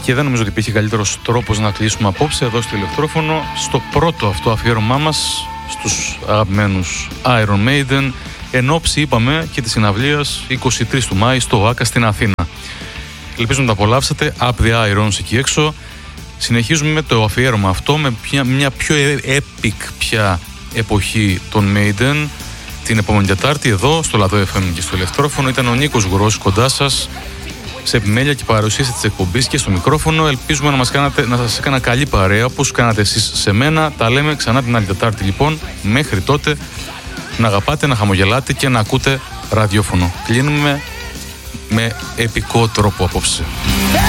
Και δεν νομίζω ότι υπήρχε καλύτερος τρόπος να κλείσουμε απόψε εδώ στο ηλεκτρόφωνο, στο πρώτο αυτό αφιέρωμά μας στους αγαπημένους Iron Maiden, εν όψη, είπαμε, και της συναυλίας 23 του Μάη στο ΟΑΚΑ στην Αθήνα. Ελπίζω να τα απολαύσετε. Up the Irons εκεί έξω. Συνεχίζουμε με το αφιέρωμα αυτό, με μια πιο epic πια εποχή των Maiden. Την επόμενη Τετάρτη εδώ στο Λαδό FM και στο ηλεκτρόφωνο ήταν ο Νίκος Γουρός κοντά σας σε επιμέλεια και παρουσίαση της εκπομπής και στο μικρόφωνο. Ελπίζουμε να σας έκανα καλή παρέα όπως κάνατε εσείς σε μένα. Τα λέμε ξανά την άλλη Τετάρτη λοιπόν. Μέχρι τότε να αγαπάτε, να χαμογελάτε και να ακούτε ραδιόφωνο. Κλείνουμε με επικό τρόπο απόψε.